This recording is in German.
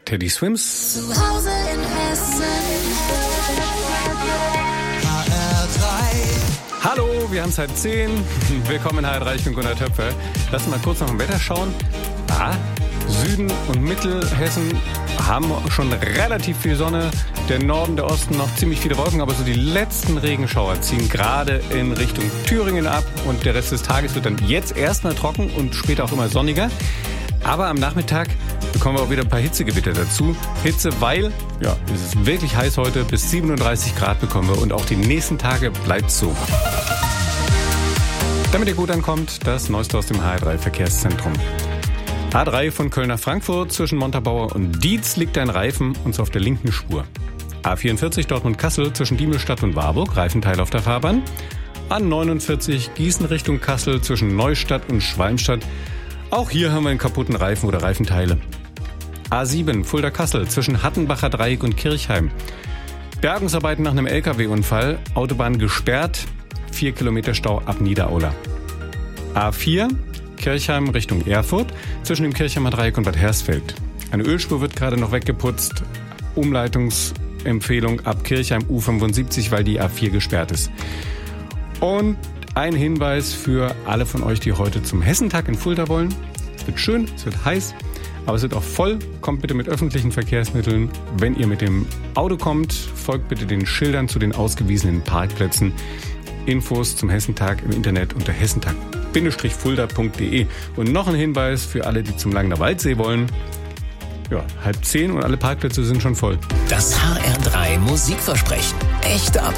Teddy Swims. Zu Hause in Hessen. Hallo, wir haben es halb 10. Willkommen in HR3, ich bin Gunnar Töpfer. Lass uns mal kurz nach dem Wetter schauen. Süden und Mittelhessen haben schon relativ viel Sonne. Der Norden, der Osten noch ziemlich viele Wolken, aber so die letzten Regenschauer ziehen gerade in Richtung Thüringen ab und der Rest des Tages wird dann jetzt erstmal trocken und später auch immer sonniger. Aber am Nachmittag bekommen wir auch wieder ein paar Hitzegewitter dazu. Hitze, weil es ist wirklich heiß heute, bis 37 Grad bekommen wir und auch die nächsten Tage bleibt so. Damit ihr gut ankommt, das Neueste aus dem HR3 Verkehrszentrum. A3 von Köln nach Frankfurt zwischen Montabaur und Dietz liegt ein Reifen und zwar auf der linken Spur. A44 Dortmund-Kassel zwischen Diemelstadt und Warburg, Reifenteil auf der Fahrbahn. A49 Gießen Richtung Kassel zwischen Neustadt und Schwalmstadt. Auch hier haben wir einen kaputten Reifen oder Reifenteile. A7 Fulda-Kassel zwischen Hattenbacher Dreieck und Kirchheim. Bergungsarbeiten nach einem LKW-Unfall, Autobahn gesperrt, 4 Kilometer Stau ab Niederaula. A4 Kirchheim Richtung Erfurt zwischen dem Kirchheimer Dreieck und Bad Hersfeld. Eine Ölspur wird gerade noch weggeputzt. Umleitungsempfehlung ab Kirchheim U75, weil die A4 gesperrt ist. Und ein Hinweis für alle von euch, die heute zum Hessentag in Fulda wollen. Es wird schön, es wird heiß, aber es wird auch voll. Kommt bitte mit öffentlichen Verkehrsmitteln. Wenn ihr mit dem Auto kommt, folgt bitte den Schildern zu den ausgewiesenen Parkplätzen. Infos zum Hessentag im Internet unter hessentag-fulda.de. Und noch ein Hinweis für alle, die zum Langner Waldsee wollen. 9:30 und alle Parkplätze sind schon voll. Das HR3 Musikversprechen. Echte Updates.